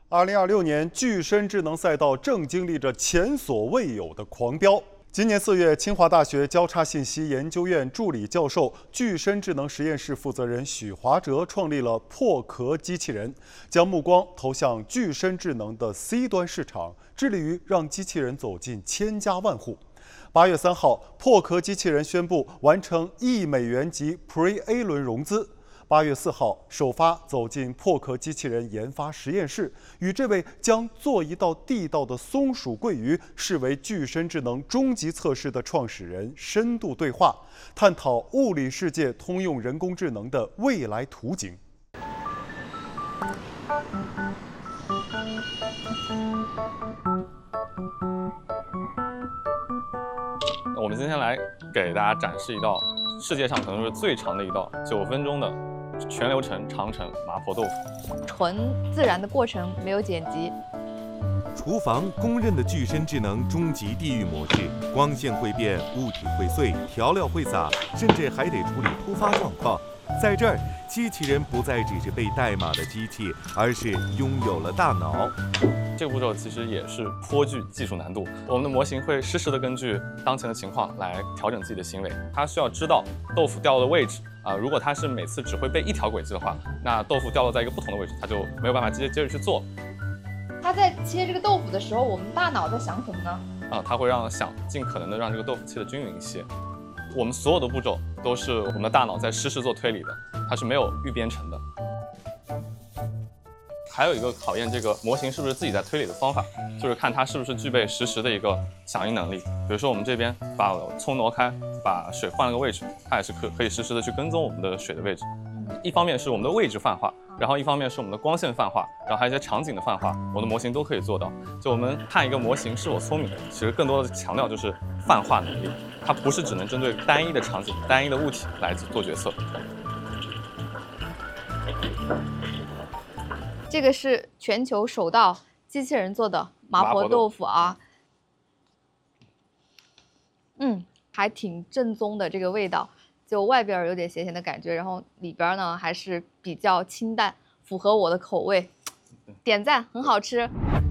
2026年具身智能赛道正经历着前所未有的狂飙。今年4月，清华大学交叉信息研究院助理教授、具身智能实验室负责人许华哲创立了破壳机器人，将目光投向具身智能的 C 端市场，致力于让机器人走进千家万户。8月3号，破壳机器人宣布完成1亿美元级 Pre-A 轮融资。8月4号，首发走进破壳机器人研发实验室，与这位将做一道地道的松鼠桂鱼视为具身智能终极测试的创始人深度对话，探讨物理世界通用人工智能的未来图景。 我们今天来给大家展示一道世界上可能是最长的一道9分钟的全流程长城麻婆豆腐， 纯自然的过程，没有剪辑。 厨房公认的具身智能终极地狱模式，光线会变，物体会碎，调料会洒，甚至还得处理突发状况。在这儿，机器人不再只是背代码的机器，而是拥有了大脑。 这个步骤其实也是颇具技术难度。我们的模型会实时的根据当前的情况来调整自己的行为。它需要知道豆腐掉落的位置如果它是每次只会背一条轨迹的话，那豆腐掉落在一个不同的位置，它就没有办法接着去做。 他在切这个豆腐的时候，我们大脑在想什么呢？ 它会尽可能的让这个豆腐切得均匀一些。我们所有的步骤都是我们的大脑在实时做推理的，它是没有预编程的。还有一个考验这个模型是不是自己在推理的方法，就是看它是不是具备实时的一个响应能力。比如说我们这边把葱挪开，把水换了个位置，它也是可以实时的去跟踪我们的水的位置。一方面是我们的位置泛化，然后一方面是我们的光线泛化，然后还有一些场景的泛化，我的模型都可以做到。就我们看一个模型是否聪明，其实更多的强调就是泛化能力，它不是只能针对单一的场景、单一的物体来做决策。 这个是全球首道机器人做的麻婆豆腐啊，还挺正宗的这个味道，就外边有点咸咸的感觉，然后里边呢还是比较清淡，符合我的口味，点赞，很好吃。